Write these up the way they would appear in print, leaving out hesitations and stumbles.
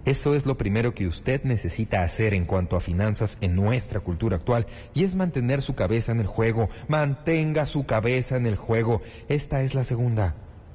Eso es lo primero que usted necesita hacer en cuanto a finanzas en nuestra cultura actual, y es mantener su cabeza en el juego. Mantenga su cabeza en el juego. Esta es la segunda.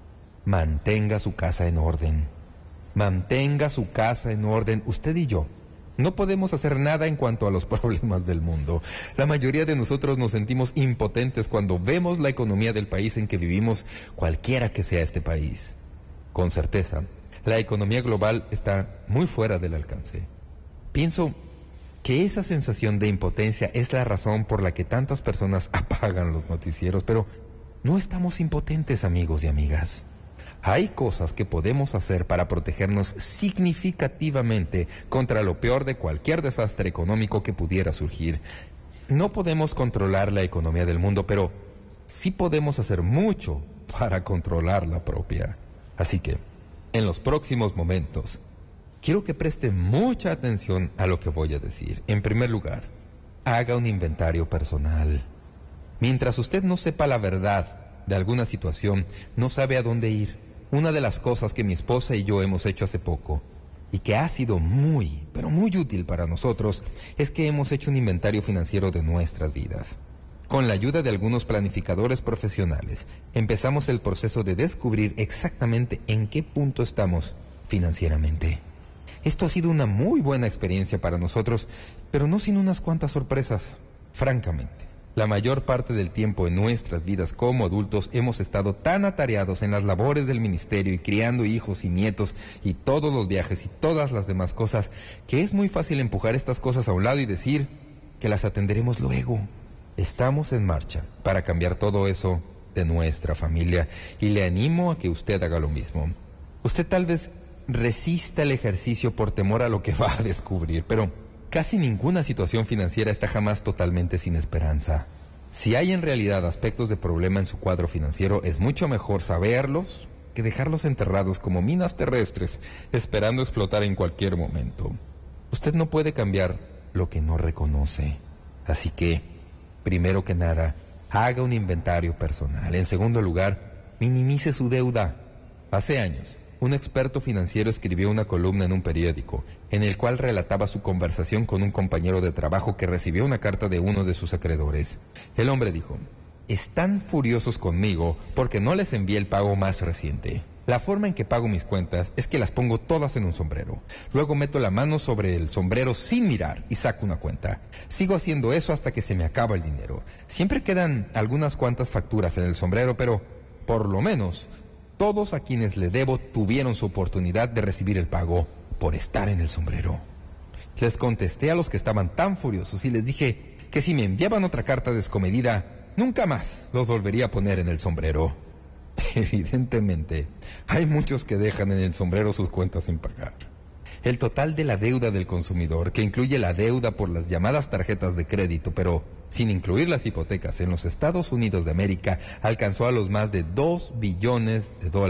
Mantenga su casa en orden. Mantenga su casa en orden. Usted y yo no podemos hacer nada en cuanto a los problemas del mundo. La mayoría de nosotros nos sentimos impotentes cuando vemos la economía del país en que vivimos, cualquiera que sea este país. Con certeza, la economía global está muy fuera del alcance. Pienso que esa sensación de impotencia es la razón por la que tantas personas apagan los noticieros, pero no estamos impotentes, amigos y amigas. Hay cosas que podemos hacer para protegernos significativamente contra lo peor de cualquier desastre económico que pudiera surgir. No podemos controlar la economía del mundo, pero sí podemos hacer mucho para controlar la propia. Así que, en los próximos momentos, quiero que preste mucha atención a lo que voy a decir. En primer lugar, haga un inventario personal. Mientras usted no sepa la verdad de alguna situación, no sabe a dónde ir. Una de las cosas que mi esposa y yo hemos hecho hace poco, y que ha sido muy, pero muy útil para nosotros, es que hemos hecho un inventario financiero de nuestras vidas. Con la ayuda de algunos planificadores profesionales, empezamos el proceso de descubrir exactamente en qué punto estamos financieramente. Esto ha sido una muy buena experiencia para nosotros, pero no sin unas cuantas sorpresas. Francamente, la mayor parte del tiempo en nuestras vidas como adultos hemos estado tan atareados en las labores del ministerio y criando hijos y nietos y todos los viajes y todas las demás cosas, que es muy fácil empujar estas cosas a un lado y decir que las atenderemos luego. Estamos en marcha para cambiar todo eso de nuestra familia, y le animo a que usted haga lo mismo. Usted tal vez resista el ejercicio por temor a lo que va a descubrir, pero casi ninguna situación financiera está jamás totalmente sin esperanza. Si hay en realidad aspectos de problema en su cuadro financiero, es mucho mejor saberlos que dejarlos enterrados como minas terrestres, esperando explotar en cualquier momento. Usted no puede cambiar lo que no reconoce. Así que, primero que nada, haga un inventario personal. En segundo lugar, minimice su deuda. Hace años, un experto financiero escribió una columna en un periódico, en el cual relataba su conversación con un compañero de trabajo que recibió una carta de uno de sus acreedores. El hombre dijo: están furiosos conmigo porque no les envié el pago más reciente. La forma en que pago mis cuentas es que las pongo todas en un sombrero. Luego meto la mano sobre el sombrero sin mirar y saco una cuenta. Sigo haciendo eso hasta que se me acaba el dinero. Siempre quedan algunas cuantas facturas en el sombrero, pero por lo menos todos a quienes le debo tuvieron su oportunidad de recibir el pago por estar en el sombrero. Les contesté a los que estaban tan furiosos y les dije que si me enviaban otra carta descomedida, nunca más los volvería a poner en el sombrero. Evidentemente, hay muchos que dejan en el sombrero sus cuentas sin pagar. El total de la deuda del consumidor, que incluye la deuda por las llamadas tarjetas de crédito, pero sin incluir las hipotecas, en los Estados Unidos de América, alcanzó a los más de $2 billones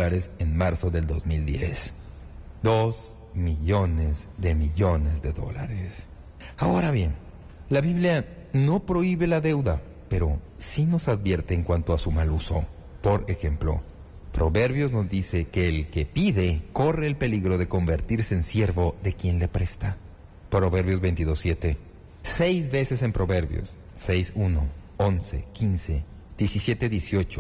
en marzo del 2010. $2 millones de dólares. Ahora bien, la Biblia no prohíbe la deuda, pero sí nos advierte en cuanto a su mal uso. Por ejemplo, Proverbios nos dice que el que pide corre el peligro de convertirse en siervo de quien le presta. Proverbios 22:7. 6 veces en Proverbios: 6:1, 11, 15, 17:18,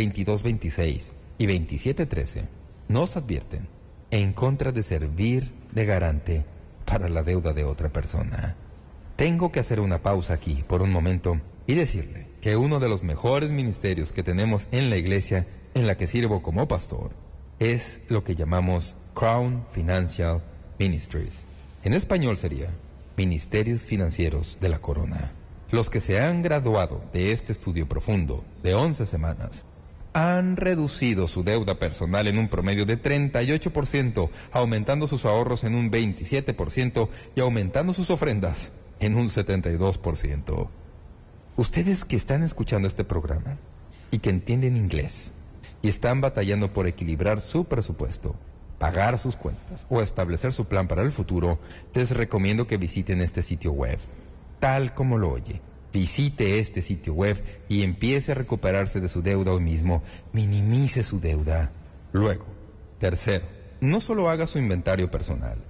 22:26 y 27:13 nos advierten en contra de servir de garante para la deuda de otra persona. Tengo que hacer una pausa aquí por un momento y decirle que uno de los mejores ministerios que tenemos en la iglesia en la que sirvo como pastor es lo que llamamos Crown Financial Ministries. En español sería Ministerios Financieros de la Corona. Los que se han graduado de este estudio profundo de 11 semanas han reducido su deuda personal en un promedio de 38%, aumentando sus ahorros en un 27% y aumentando sus ofrendas en un 72%. Ustedes que están escuchando este programa y que entienden inglés y están batallando por equilibrar su presupuesto, pagar sus cuentas o establecer su plan para el futuro, les recomiendo que visiten este sitio web. Tal como lo oye, visite este sitio web y empiece a recuperarse de su deuda hoy mismo. Minimice su deuda. Luego, tercero, no solo haga su inventario personal,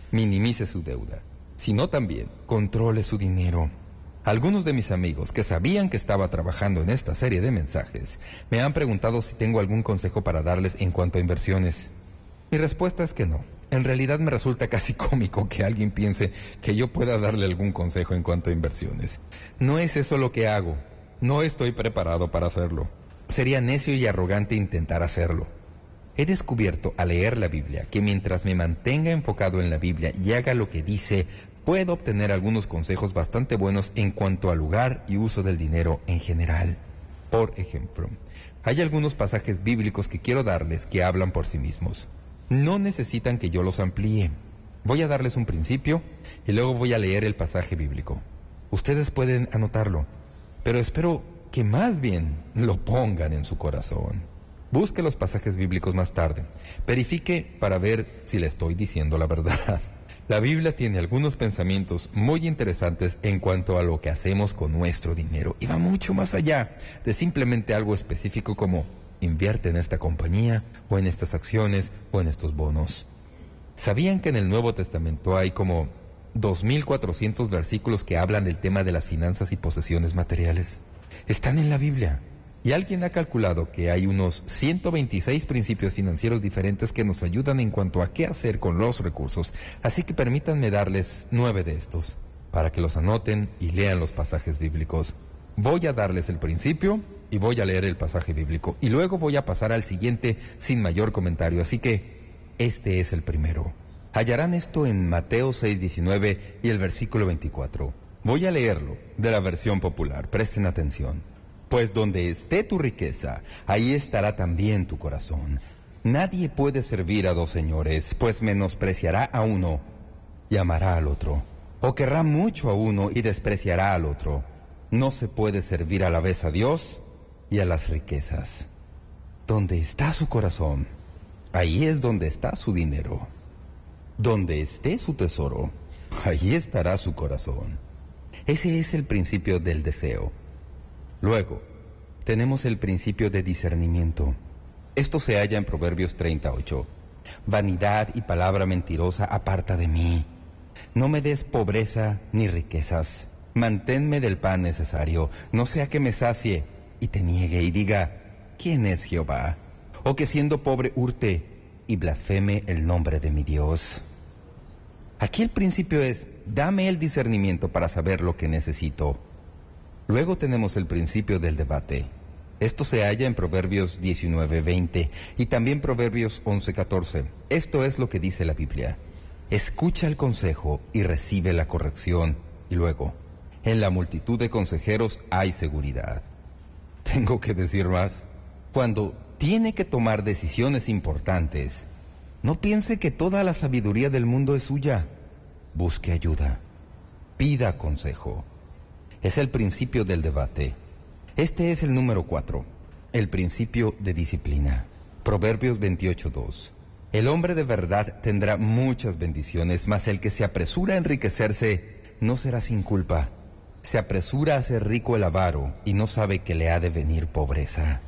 minimice su deuda, sino también controle su dinero. Algunos de mis amigos que sabían que estaba trabajando en esta serie de mensajes me han preguntado si tengo algún consejo para darles en cuanto a inversiones. Mi respuesta es que no. En realidad me resulta casi cómico que alguien piense que yo pueda darle algún consejo en cuanto a inversiones. No es eso lo que hago. No estoy preparado para hacerlo. Sería necio y arrogante intentar hacerlo. He descubierto al leer la Biblia que mientras me mantenga enfocado en la Biblia y haga lo que dice, puedo obtener algunos consejos bastante buenos en cuanto al lugar y uso del dinero en general. Por ejemplo, hay algunos pasajes bíblicos que quiero darles que hablan por sí mismos. No necesitan que yo los amplíe. Voy a darles un principio y luego voy a leer el pasaje bíblico. Ustedes pueden anotarlo, pero espero que más bien lo pongan en su corazón. Busque los pasajes bíblicos más tarde. Verifique para ver si le estoy diciendo la verdad. La Biblia tiene algunos pensamientos muy interesantes en cuanto a lo que hacemos con nuestro dinero y va mucho más allá de simplemente algo específico como invierte en esta compañía o en estas acciones o en estos bonos. ¿Sabían que en el Nuevo Testamento hay como 2.400 versículos que hablan del tema de las finanzas y posesiones materiales? Están en la Biblia. Y alguien ha calculado que hay unos 126 principios financieros diferentes que nos ayudan en cuanto a qué hacer con los recursos. Así que permítanme darles 9 de estos, para que los anoten y lean los pasajes bíblicos. Voy a darles el principio y voy a leer el pasaje bíblico. Y luego voy a pasar al siguiente sin mayor comentario. Así que este es el primero. Hallarán esto en Mateo 6:19 y el versículo 24. Voy a leerlo de la versión popular. Presten atención. Pues donde esté tu riqueza, ahí estará también tu corazón. Nadie puede servir a dos señores, pues menospreciará a uno y amará al otro, o querrá mucho a uno y despreciará al otro. No se puede servir a la vez a Dios y a las riquezas. Donde está su corazón, ahí es donde está su dinero. Donde esté su tesoro, ahí estará su corazón. Ese es el principio del deseo. Luego, tenemos el principio de discernimiento. Esto se halla en Proverbios 38. Vanidad y palabra mentirosa aparta de mí. No me des pobreza ni riquezas. Manténme del pan necesario, no sea que me sacie y te niegue y diga, ¿quién es Jehová? O que siendo pobre hurte y blasfeme el nombre de mi Dios. Aquí el principio es, dame el discernimiento para saber lo que necesito. Luego tenemos el principio del debate. Esto se halla en Proverbios 19:20 y también Proverbios 11:14. Esto es lo que dice la Biblia. Escucha el consejo y recibe la corrección. Y luego, en la multitud de consejeros hay seguridad. ¿Tengo que decir más? Cuando tiene que tomar decisiones importantes, no piense que toda la sabiduría del mundo es suya. Busque ayuda. Pida consejo. Es el principio del debate. Este es el número 4, el principio de disciplina. Proverbios 28:2. El hombre de verdad tendrá muchas bendiciones, mas el que se apresura a enriquecerse no será sin culpa. Se apresura a ser rico el avaro y no sabe que le ha de venir pobreza.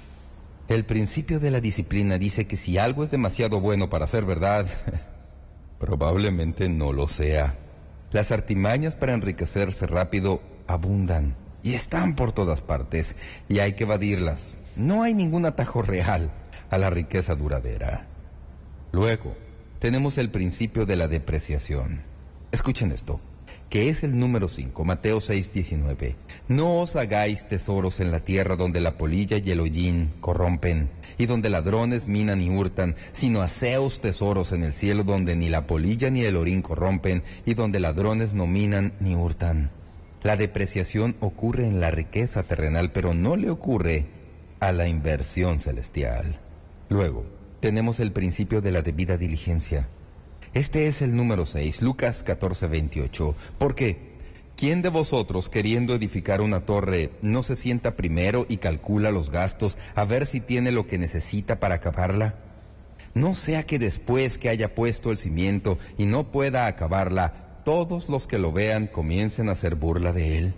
El principio de la disciplina dice que si algo es demasiado bueno para ser verdad, probablemente no lo sea. Las artimañas para enriquecerse rápido abundan y están por todas partes y hay que evadirlas. No hay ningún atajo real a la riqueza duradera. Luego, tenemos el principio de la depreciación. Escuchen esto, que es el número 5, Mateo 6:19. No os hagáis tesoros en la tierra donde la polilla y el hollín corrompen, y donde ladrones minan y hurtan, sino haceos tesoros en el cielo donde ni la polilla ni el hollín corrompen, y donde ladrones no minan ni hurtan. La depreciación ocurre en la riqueza terrenal, pero no le ocurre a la inversión celestial. Luego, tenemos el principio de la debida diligencia. Este es el número 6, Lucas 14:28. Porque, ¿quién de vosotros, queriendo edificar una torre, no se sienta primero y calcula los gastos a ver si tiene lo que necesita para acabarla? No sea que después que haya puesto el cimiento y no pueda acabarla, todos los que lo vean comiencen a hacer burla de él.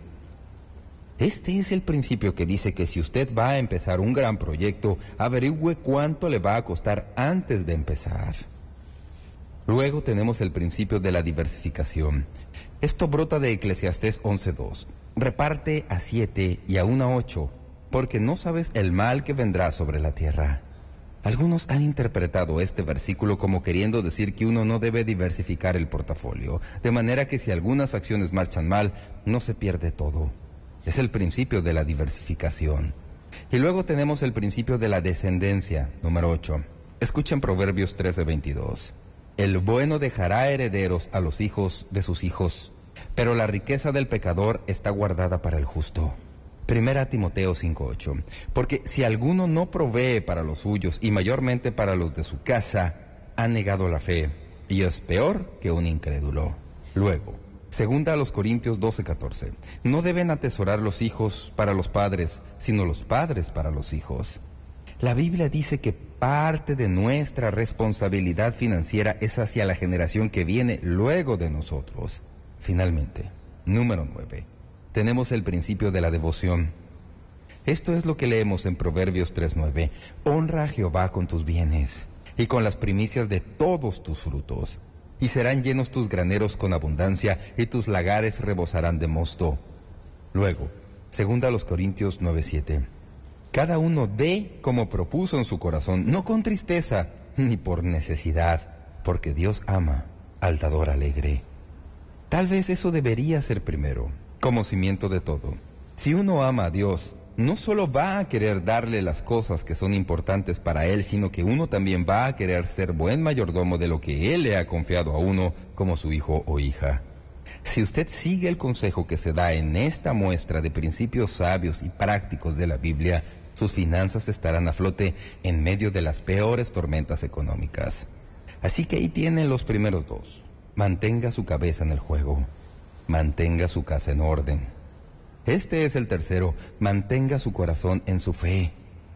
Este es el principio que dice que si usted va a empezar un gran proyecto, averigüe cuánto le va a costar antes de empezar. Luego tenemos el principio de la diversificación. Esto brota de Eclesiastés 11:2. Reparte a 7 y aún a 8, porque no sabes el mal que vendrá sobre la tierra. Algunos han interpretado este versículo como queriendo decir que uno no debe diversificar el portafolio, de manera que si algunas acciones marchan mal, no se pierde todo. Es el principio de la diversificación. Y luego tenemos el principio de la descendencia, número 8. Escuchen Proverbios 13:22. El bueno dejará herederos a los hijos de sus hijos, pero la riqueza del pecador está guardada para el justo. Primera Timoteo 5:8. Porque si alguno no provee para los suyos y mayormente para los de su casa, ha negado la fe y es peor que un incrédulo. Luego, segunda a los Corintios 12:14. No deben atesorar los hijos para los padres, sino los padres para los hijos. La Biblia dice que parte de nuestra responsabilidad financiera es hacia la generación que viene luego de nosotros. Finalmente, número 9. Tenemos el principio de la devoción. Esto es lo que leemos en Proverbios 3:9. Honra a Jehová con tus bienes y con las primicias de todos tus frutos, y serán llenos tus graneros con abundancia y tus lagares rebosarán de mosto. Luego, segunda a los Corintios 9:7. Cada uno dé como propuso en su corazón, no con tristeza ni por necesidad, porque Dios ama al dador alegre. Tal vez eso debería ser primero, como cimiento de todo. Si uno ama a Dios, no solo va a querer darle las cosas que son importantes para Él, sino que uno también va a querer ser buen mayordomo de lo que Él le ha confiado a uno como su hijo o hija. Si usted sigue el consejo que se da en esta muestra de principios sabios y prácticos de la Biblia, sus finanzas estarán a flote en medio de las peores tormentas económicas. Así que ahí tienen los primeros dos. Mantenga su cabeza en el juego. Mantenga su casa en orden. Este es el tercero. Mantenga su corazón en su fe.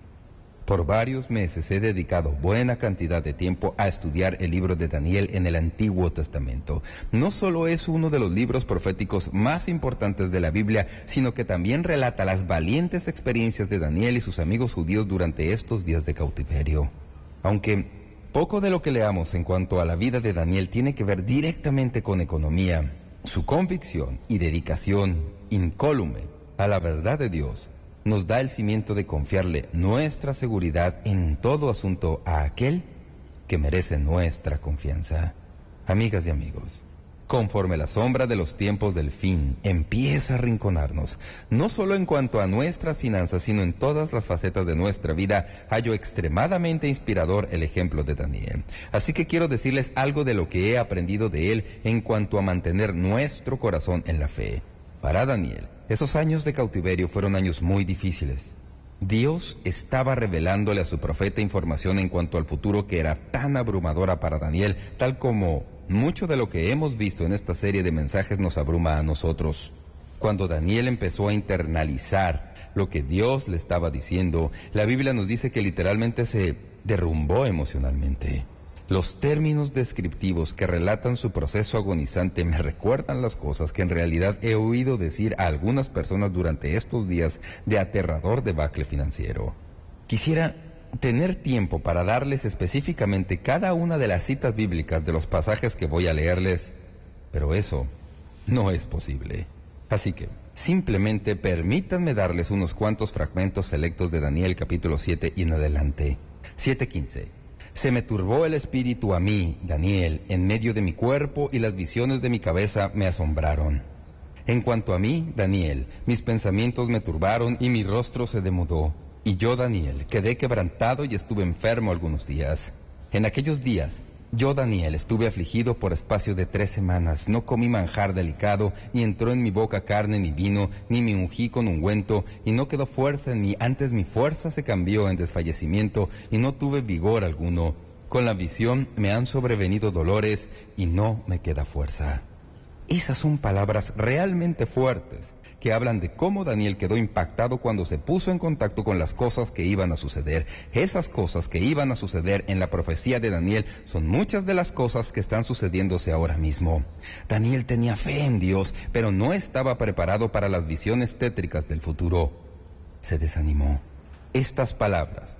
Por varios meses he dedicado buena cantidad de tiempo a estudiar el libro de Daniel en el Antiguo Testamento. No solo es uno de los libros proféticos más importantes de la Biblia, sino que también relata las valientes experiencias de Daniel y sus amigos judíos durante estos días de cautiverio. Aunque poco de lo que leamos en cuanto a la vida de Daniel tiene que ver directamente con economía, su convicción y dedicación incólume a la verdad de Dios nos da el cimiento de confiarle nuestra seguridad en todo asunto a aquel que merece nuestra confianza. Amigas y amigos, conforme la sombra de los tiempos del fin empieza a arrinconarnos, no solo en cuanto a nuestras finanzas, sino en todas las facetas de nuestra vida, hallo extremadamente inspirador el ejemplo de Daniel. Así que quiero decirles algo de lo que he aprendido de él en cuanto a mantener nuestro corazón en la fe. Para Daniel, esos años de cautiverio fueron años muy difíciles. Dios estaba revelándole a su profeta información en cuanto al futuro que era tan abrumadora para Daniel, tal como mucho de lo que hemos visto en esta serie de mensajes nos abruma a nosotros. Cuando Daniel empezó a internalizar lo que Dios le estaba diciendo, la Biblia nos dice que literalmente se derrumbó emocionalmente. Los términos descriptivos que relatan su proceso agonizante me recuerdan las cosas que en realidad he oído decir a algunas personas durante estos días de aterrador debacle financiero. Quisiera tener tiempo para darles específicamente cada una de las citas bíblicas de los pasajes que voy a leerles, pero eso no es posible. Así que simplemente permítanme darles unos cuantos fragmentos selectos de Daniel capítulo 7 y en adelante. 7:15. Se me turbó el espíritu a mí, Daniel, en medio de mi cuerpo, y las visiones de mi cabeza me asombraron. En cuanto a mí, Daniel, mis pensamientos me turbaron y mi rostro se demudó. Y yo, Daniel, quedé quebrantado y estuve enfermo algunos días. En aquellos días, yo, Daniel, estuve afligido por espacio de 3 semanas. No comí manjar delicado, ni entró en mi boca carne ni vino, ni me ungí con ungüento, y no quedó fuerza en mí. Antes mi fuerza se cambió en desfallecimiento, y no tuve vigor alguno. Con la visión me han sobrevenido dolores, y no me queda fuerza. Esas son palabras realmente fuertes, que hablan de cómo Daniel quedó impactado cuando se puso en contacto con las cosas que iban a suceder. Esas cosas que iban a suceder en la profecía de Daniel son muchas de las cosas que están sucediéndose ahora mismo. Daniel tenía fe en Dios, pero no estaba preparado para las visiones tétricas del futuro. Se desanimó. Estas palabras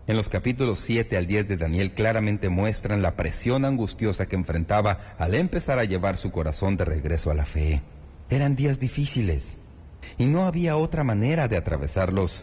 En los capítulos 7 al 10 de Daniel claramente muestran la presión angustiosa que enfrentaba al empezar a llevar su corazón de regreso a la fe. Eran días difíciles y no había otra manera de atravesarlos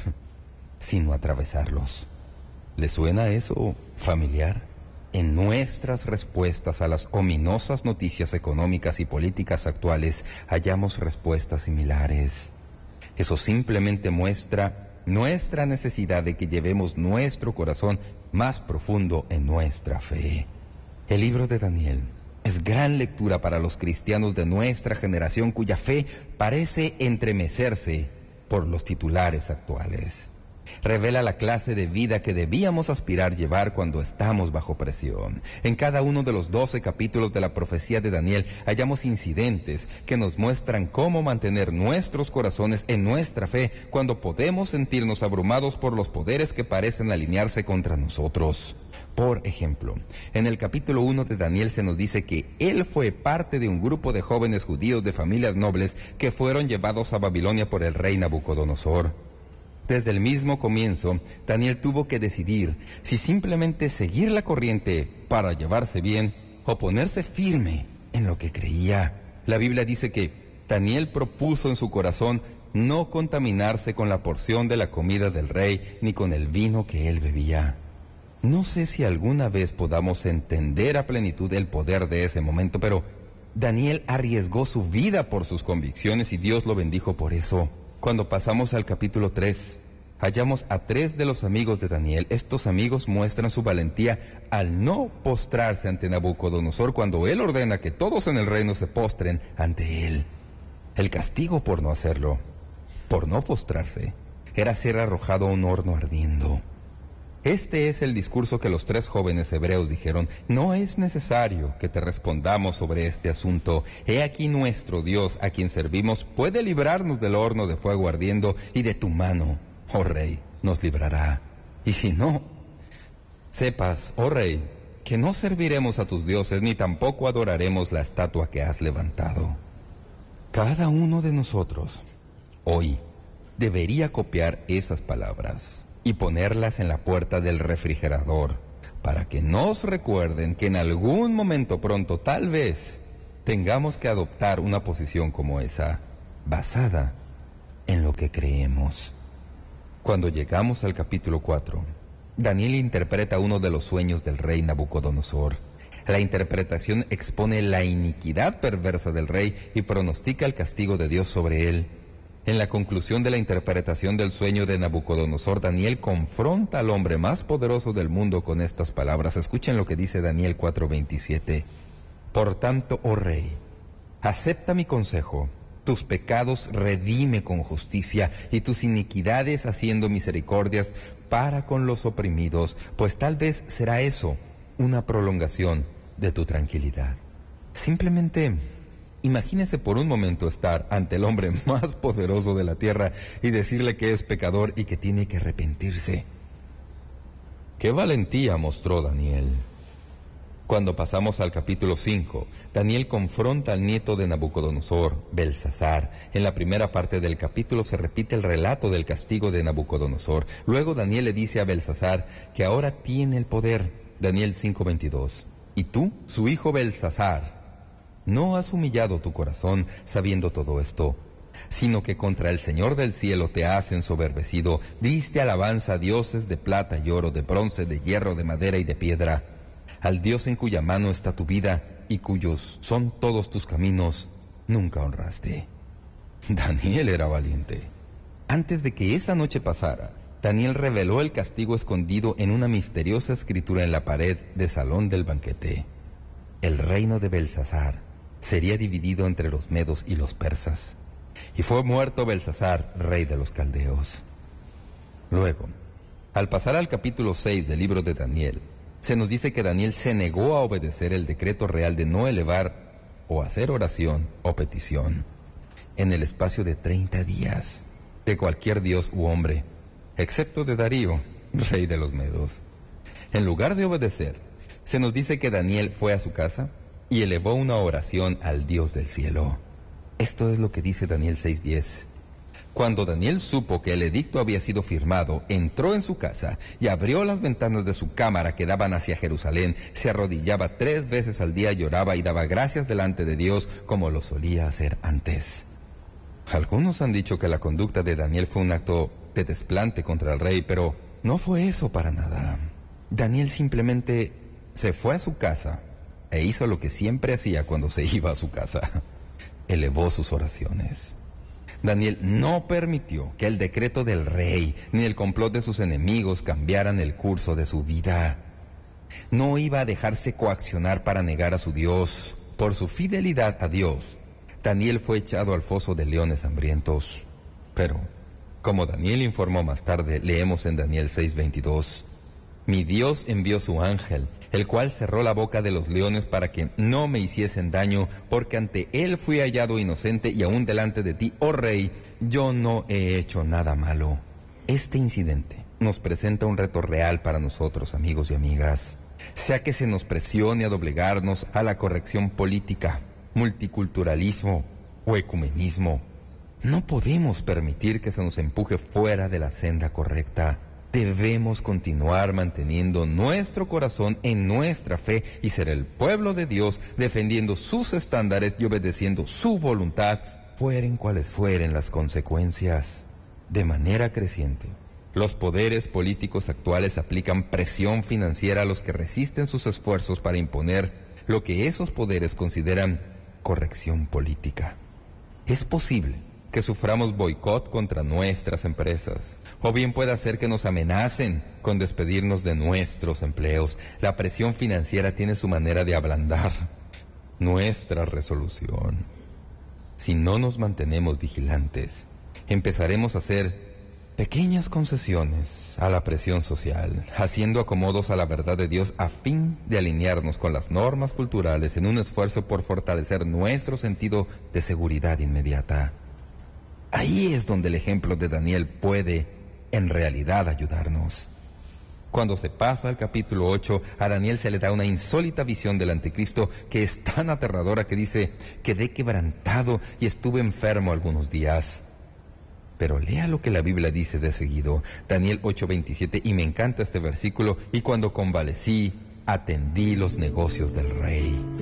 sino atravesarlos. ¿Le suena eso familiar? En nuestras respuestas a las ominosas noticias económicas y políticas actuales hallamos respuestas similares. Eso simplemente muestra nuestra necesidad de que llevemos nuestro corazón más profundo en nuestra fe. El libro de Daniel es gran lectura para los cristianos de nuestra generación cuya fe parece entremecerse por los titulares actuales. Revela la clase de vida que debíamos aspirar llevar cuando estamos bajo presión. En cada uno de los 12 capítulos de la profecía de Daniel hallamos incidentes que nos muestran cómo mantener nuestros corazones en nuestra fe cuando podemos sentirnos abrumados por los poderes que parecen alinearse contra nosotros. Por ejemplo, en el capítulo 1 de Daniel se nos dice que él fue parte de un grupo de jóvenes judíos de familias nobles que fueron llevados a Babilonia por el rey Nabucodonosor. Desde el mismo comienzo, Daniel tuvo que decidir si simplemente seguir la corriente para llevarse bien o ponerse firme en lo que creía. La Biblia dice que Daniel propuso en su corazón no contaminarse con la porción de la comida del rey ni con el vino que él bebía. No sé si alguna vez podamos entender a plenitud el poder de ese momento, pero Daniel arriesgó su vida por sus convicciones y Dios lo bendijo por eso. Cuando pasamos al capítulo 3, hallamos a 3 de los amigos de Daniel. Estos amigos muestran su valentía al no postrarse ante Nabucodonosor cuando él ordena que todos en el reino se postren ante él. El castigo por no hacerlo, por no postrarse, era ser arrojado a un horno ardiendo. Este es el discurso que los 3 jóvenes hebreos dijeron: no es necesario que te respondamos sobre este asunto. He aquí nuestro Dios, a quien servimos, puede librarnos del horno de fuego ardiendo, y de tu mano, oh rey, nos librará. Y si no, sepas, oh rey, que no serviremos a tus dioses, ni tampoco adoraremos la estatua que has levantado. Cada uno de nosotros, hoy, debería copiar esas palabras y ponerlas en la puerta del refrigerador, para que nos recuerden que en algún momento pronto, tal vez, tengamos que adoptar una posición como esa, basada en lo que creemos. Cuando llegamos al capítulo 4, Daniel interpreta uno de los sueños del rey Nabucodonosor. La interpretación expone la iniquidad perversa del rey y pronostica el castigo de Dios sobre él. En la conclusión de la interpretación del sueño de Nabucodonosor, Daniel confronta al hombre más poderoso del mundo con estas palabras. Escuchen lo que dice Daniel 4:27. Por tanto, oh rey, acepta mi consejo. Tus pecados redime con justicia y tus iniquidades haciendo misericordias para con los oprimidos, pues tal vez será eso una prolongación de tu tranquilidad. Simplemente imagínese por un momento estar ante el hombre más poderoso de la tierra y decirle que es pecador y que tiene que arrepentirse. ¡Qué valentía mostró Daniel! Cuando pasamos al capítulo 5, Daniel confronta al nieto de Nabucodonosor, Belsasar. En la primera parte del capítulo se repite el relato del castigo de Nabucodonosor. Luego Daniel le dice a Belsasar que ahora tiene el poder. Daniel 5:22. Y tú, su hijo Belsasar, no has humillado tu corazón sabiendo todo esto, sino que contra el Señor del cielo te has ensoberbecido, diste alabanza a dioses de plata y oro, de bronce, de hierro, de madera y de piedra, al Dios en cuya mano está tu vida y cuyos son todos tus caminos, nunca honraste. Daniel era valiente. Antes de que esa noche pasara, Daniel reveló el castigo escondido en una misteriosa escritura en la pared del salón del banquete. El reino de Belsasar sería dividido entre los medos y los persas. Y fue muerto Belsasar, rey de los caldeos. Luego, al pasar al capítulo 6 del libro de Daniel, se nos dice que Daniel se negó a obedecer el decreto real de no elevar o hacer oración o petición en el espacio de 30 días de cualquier dios u hombre, excepto de Darío, rey de los medos. En lugar de obedecer, se nos dice que Daniel fue a su casa y elevó una oración al Dios del cielo. Esto es lo que dice Daniel 6:10. Cuando Daniel supo que el edicto había sido firmado, entró en su casa y abrió las ventanas de su cámara que daban hacia Jerusalén, se arrodillaba 3 veces al día, lloraba y daba gracias delante de Dios como lo solía hacer antes. Algunos han dicho que la conducta de Daniel fue un acto de desplante contra el rey, pero no fue eso para nada. Daniel simplemente se fue a su casa e hizo lo que siempre hacía cuando se iba a su casa. Elevó sus oraciones. Daniel no permitió que el decreto del rey ni el complot de sus enemigos cambiaran el curso de su vida. No iba a dejarse coaccionar para negar a su Dios. Por su fidelidad a Dios, Daniel fue echado al foso de leones hambrientos. Pero, como Daniel informó más tarde, leemos en Daniel 6:22, mi Dios envió su ángel, el cual cerró la boca de los leones para que no me hiciesen daño, porque ante él fui hallado inocente y aún delante de ti, oh rey, yo no he hecho nada malo. Este incidente nos presenta un reto real para nosotros, amigos y amigas. Sea que se nos presione a doblegarnos a la corrección política, multiculturalismo o ecumenismo, no podemos permitir que se nos empuje fuera de la senda correcta. Debemos continuar manteniendo nuestro corazón en nuestra fe y ser el pueblo de Dios, defendiendo sus estándares y obedeciendo su voluntad, fueren cuales fueren las consecuencias. De manera creciente, los poderes políticos actuales aplican presión financiera a los que resisten sus esfuerzos para imponer lo que esos poderes consideran corrección política. Es posible que suframos boicot contra nuestras empresas, o bien puede ser que nos amenacen con despedirnos de nuestros empleos. La presión financiera tiene su manera de ablandar nuestra resolución. Si no nos mantenemos vigilantes, empezaremos a hacer pequeñas concesiones a la presión social, haciendo acomodos a la verdad de Dios a fin de alinearnos con las normas culturales en un esfuerzo por fortalecer nuestro sentido de seguridad inmediata. Ahí es donde el ejemplo de Daniel puede, en realidad, ayudarnos. Cuando se pasa al capítulo 8, a Daniel se le da una insólita visión del anticristo que es tan aterradora que dice, quedé quebrantado y estuve enfermo algunos días. Pero lea lo que la Biblia dice de seguido, Daniel 8:27, y me encanta este versículo, y cuando convalecí, atendí los negocios del rey.